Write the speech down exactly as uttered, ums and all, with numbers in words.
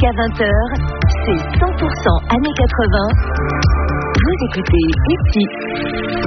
jusqu'à vingt heures, c'est cent pour cent années quatre-vingts. Vous écoutez ici.